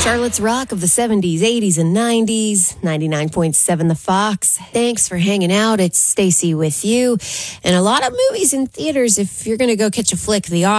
Charlotte's Rock of the 70s, 80s, and 90s, 99.7 The Fox. Thanks for hanging out. It's Stacy with you. And a lot of movies in theaters. If you're going to go catch a flick, the